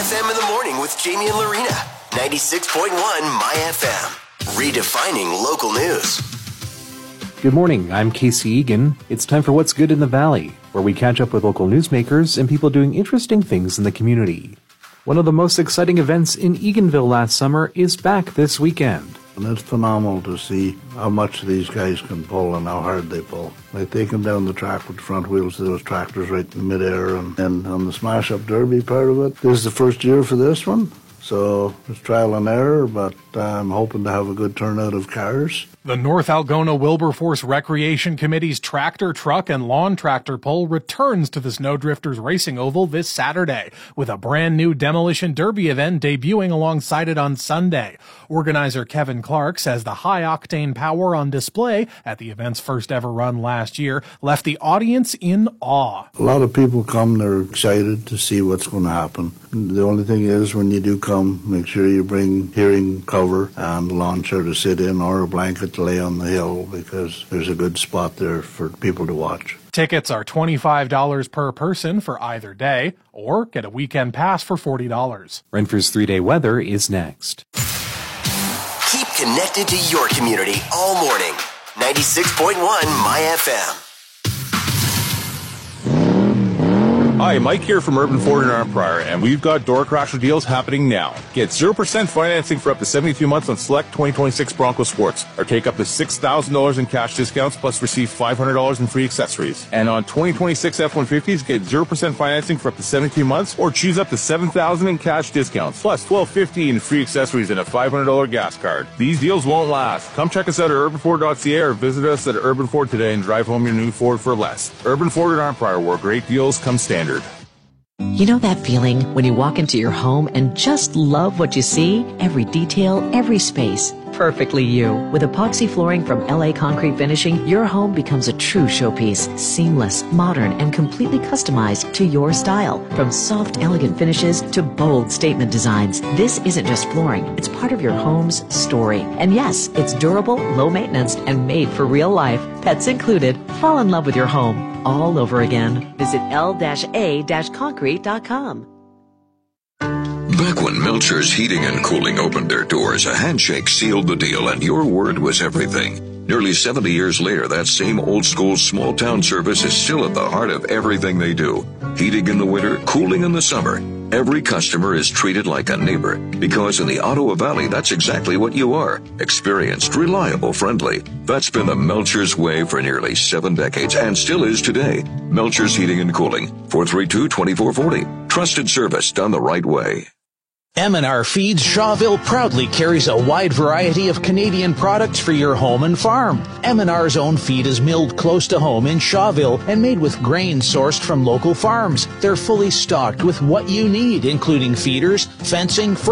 FM in the morning with Jamie and Lorena. 96.1 My FM. Redefining local news. Good morning, I'm Casey Egan. It's time for What's Good in the Valley, where we catch up with local newsmakers and people doing interesting things in the community. One of the most exciting events in Eganville last summer is back this weekend. And it's phenomenal to see how much these guys can pull and how hard they pull. Like they come down the track with the front wheels of those tractors right in midair, and on the smash-up derby part of it. This is the first year for this one, so it's trial and error, but I'm hoping to have a good turnout of cars. The North Algona Wilberforce Recreation Committee's tractor, truck, and lawn tractor pull returns to the Snowdrifters Racing Oval this Saturday, with a brand new Demolition Derby event debuting alongside it on Sunday. Organizer Kevin Clark says the high-octane power on display at the event's first ever run last year left the audience in awe. A lot of people come, they're excited to see what's going to happen. The only thing is, when you do come, make sure you bring hearing cover and a lawn chair to sit in or a blanket to lay on the hill, because there's a good spot there for people to watch. Tickets are $25 per person for either day, or get a weekend pass for $40. Renfrew's 3-day weather is next. Keep connected to your community all morning. 96.1 My FM. Hi, Mike here from Urban Ford in Arm Pryor, and we've got door crasher deals happening now. Get 0% financing for up to 72 months on select 2026 Bronco Sports, or take up to $6,000 in cash discounts plus receive $500 in free accessories. And on 2026 F-150s, get 0% financing for up to 72 months, or choose up to $7,000 in cash discounts plus $1,250 in free accessories and a $500 gas card. These deals won't last. Come check us out at urbanford.ca or visit us at Urban Ford today and drive home your new Ford for less. Urban Ford in Arm Pryor, where great deals come standard. You know that feeling when you walk into your home and just love what you see? Every detail, every space. Perfectly you. With epoxy flooring from LA Concrete Finishing, your home becomes a true showpiece. Seamless, modern, and completely customized to your style. From soft, elegant finishes to bold statement designs. This isn't just flooring. It's part of your home's story. And yes, it's durable, low maintenance, and made for real life. Pets included. Fall in love with your home all over again. Visit l-a-concrete.com. Back when Melcher's Heating and Cooling opened their doors, a handshake sealed the deal and your word was everything. Nearly 70 years later, that same old-school small-town service is still at the heart of everything they do. Heating in the winter, cooling in the summer. Every customer is treated like a neighbor, because in the Ottawa Valley, that's exactly what you are. Experienced, reliable, friendly. That's been the Melcher's way for nearly 7 decades and still is today. Melcher's Heating and Cooling, 432-2440. Trusted service done the right way. M&R Feeds Shawville proudly carries a wide variety of Canadian products for your home and farm. M&R's own feed is milled close to home in Shawville and made with grain sourced from local farms. They're fully stocked with what you need, including feeders, fencing,